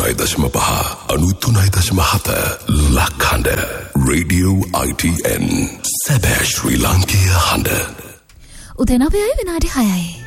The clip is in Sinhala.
93.5 ලක්හඬ Radio ITN සැබෑ ශ්‍රී ලාංකීය හඬ උදේ 9යි විනාඩි 6යි